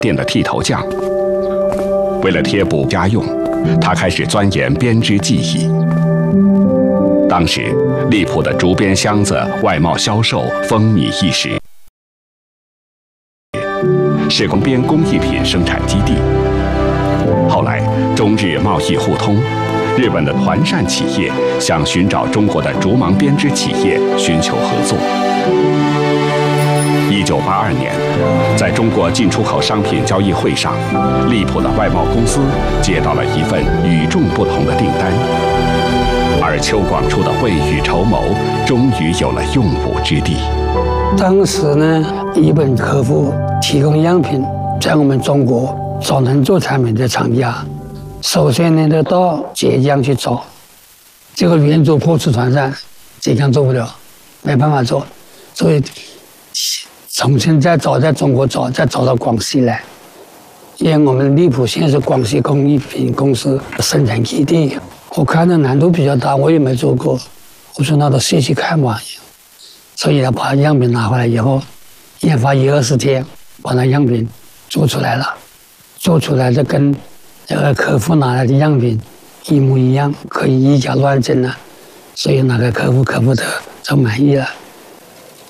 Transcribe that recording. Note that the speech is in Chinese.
店的剃头匠。为了贴补家用，他开始钻研编织技艺。当时，利浦的竹编箱子外贸销售风靡一时，是编工艺品生产基地。后来，中日贸易互通，日本的团扇企业想寻找中国的竹芒编织企业寻求合作。1982年，在中国进出口商品交易会上，利浦的外贸公司接到了一份与众不同的订单，而邱广初的未雨绸缪终于有了用武之地。 当时呢，日本客户提供样品，在我们中国找能做产品的厂家，首先呢都到浙江去找，这个圆珠破瓷团扇，浙江做不了，没办法做，所以重新再找，在中国找，再找到广西来。因为我们利浦现在是广西工艺品公司的生产基地，我看的难度比较大，我也没做过，我说那都试试看吧。所以呢，把样品拿回来以后，研发10-20天，把那样品做出来了，做出来就跟客户拿来的样品一模一样，可以以假乱真了，所以那个客户就满意了。